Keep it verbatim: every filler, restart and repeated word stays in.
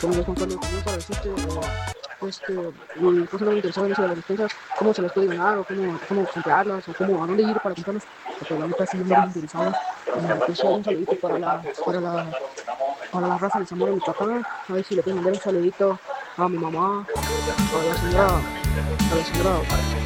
Con los Juan Carlos, ¿cómo para decirte? Eh, este, y cosas no me interesaban eso de las despensas, cómo se las puede ganar, o cómo, cómo comprarlas, o cómo, a dónde ir para comprarlas, porque la neta sí no me interesaba. Eh, pues sí, un saludito para la, para la, para la raza de Zamora, Michoacán, a ver si le pueden mandar un saludito a mi mamá, a la señora, a la señora